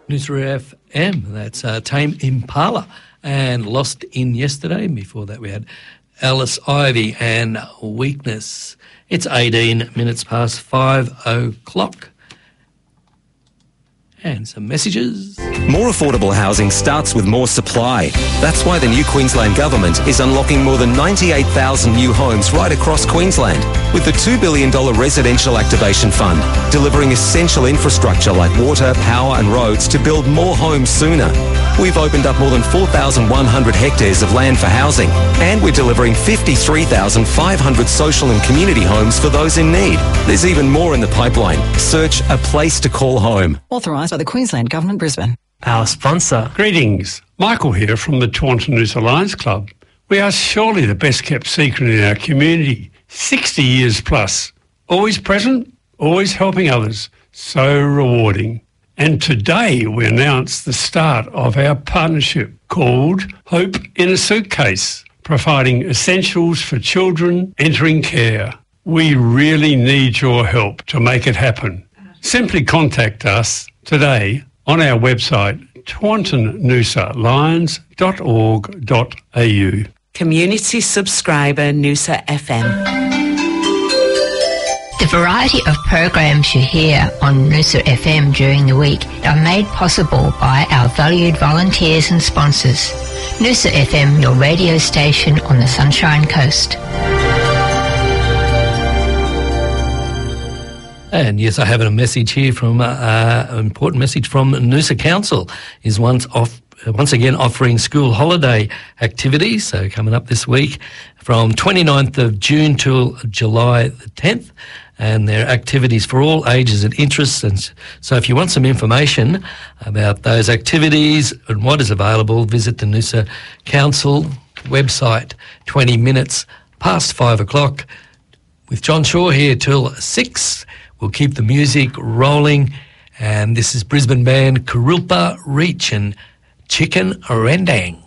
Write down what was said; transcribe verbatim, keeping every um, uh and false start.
Noosa F M, that's uh, Tame Impala and Lost in Yesterday. Before that we had Alice Ivy and Weakness. It's eighteen minutes past five o'clock. And some messages. More affordable housing starts with more supply. That's why the new Queensland Government is unlocking more than ninety-eight thousand new homes right across Queensland with the two billion dollars Residential Activation Fund, delivering essential infrastructure like water, power and roads to build more homes sooner. We've opened up more than four thousand one hundred hectares of land for housing, and we're delivering fifty-three thousand five hundred social and community homes for those in need. There's even more in the pipeline. Search A Place to Call Home. Authorised by the Queensland Government, Brisbane. Our sponsor. Greetings. Michael here from the Taunton Noosa Lions Club. We are surely the best kept secret in our community. sixty years plus. Always present, always helping others. So rewarding. And today we announce the start of our partnership called Hope in a Suitcase, providing essentials for children entering care. We really need your help to make it happen. Simply contact us today on our website, taunton noosa lions dot org dot a u. Community subscriber Noosa F M. The variety of programs you hear on Noosa F M during the week are made possible by our valued volunteers and sponsors. Noosa F M, your radio station on the Sunshine Coast. And yes, I have a message here from uh, uh, an important message from Noosa Council is once off. Once again offering school holiday activities, so coming up this week from twenty-ninth of June till July the tenth, and there are activities for all ages and interests. And so if you want some information about those activities and what is available, visit the Noosa Council website. twenty minutes past five o'clock with John Shaw here till six. We'll keep the music rolling, and this is Brisbane band Kurilpa Reach and Chicken Rendang.